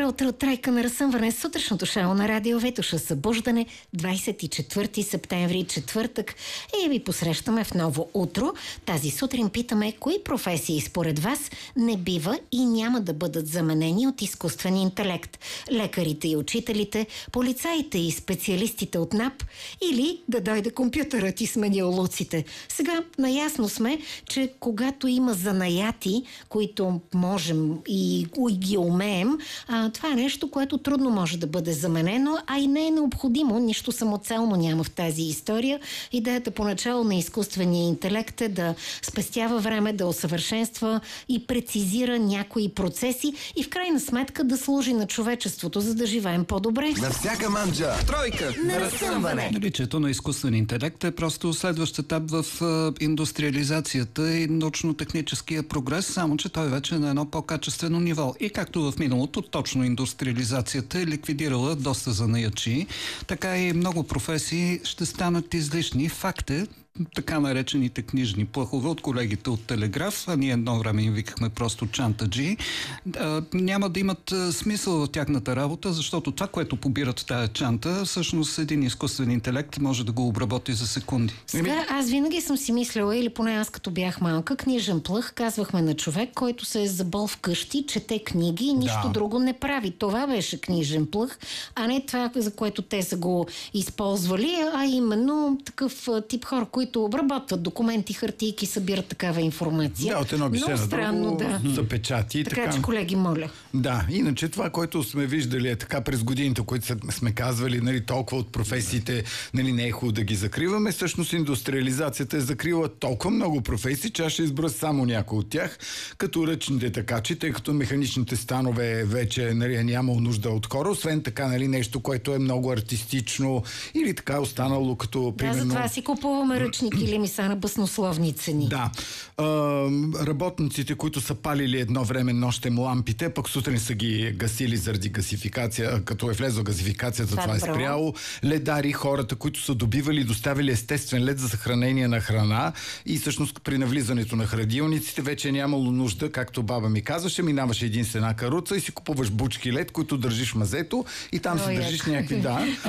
Добро утро от Трайка на разсъмване. Сутрешното шоу на Радио Ветоша. Събуждане, 24 септември, четвъртък. И ви посрещаме в ново утро. Тази сутрин питаме, кои професии според вас не бива и няма да бъдат заменени от изкуствен интелект. Лекарите и учителите, полицаите и специалистите от НАП, или да дойде компютърът и смени улуците. Сега наясно сме, че когато има занаяти, които можем и ги умеем, това е нещо, което трудно може да бъде заменено, а и не е необходимо. Нищо самоцелно няма в тази история. Идеята поначало на изкуствения интелект е да спестява време, да усъвършенства и прецизира някои процеси и в крайна сметка да служи на човечеството, за да живеем по-добре. На всяка манджа тройка на разсъмване. Наличието на изкуствен интелект е просто следващ етап в индустриализацията и научно-техническия прогрес, само че той вече е на едно по-качествено ниво. И както в миналото, точно индустриализацията е ликвидирала доста занаячи, така и много професии ще станат излишни. Факт е, така наречените книжни плъхове от колегите от Телеграф, а ние едно време им викахме просто чантаджи, няма да имат смисъл в тяхната работа, защото това, което побират в тая чанта, всъщност един изкуствен интелект може да го обработи за секунди. Сега аз винаги съм си мислила, или поне аз като бях малка, книжен плъх, казвахме на човек, който се е забол вкъщи, чете книги и нищо друго не прави. Това беше книжен плъх, а не това, за което те са го използвали, а именно такъв тип хора, които обработват документи, хартийки, събират такава информация. Да, от едно гише на друго, за печати и така. Така че, колеги, моля. Да, иначе това, което сме виждали е така през годините, които сме казвали, нали, толкова от професиите, нали, не е хубаво да ги закриваме. Всъщност индустриализацията е закрила толкова много професии, че аз ще избра само някои от тях, като ръчните такачи, тъй като механичните станове вече, нали, е нямало нужда от хора, освен така, нали, нещо, което е много артистично или така останало като примерно... Да, затова си купуваме ръчни килими са на баснословни цени. Да. Работниците, които са палили едно време нощем лампите, пък сутрин са ги гасили заради газификация, като е влезла газификацията, това е спряло. Ледари, хората, които са добивали и доставили естествен лед за съхранение на храна и всъщност при навлизането на хладилниците вече е нямало нужда, както баба ми казваше, минаваше един с една каруца и си купуваш бучки лед, които държиш в мазето и там си държиш някакви,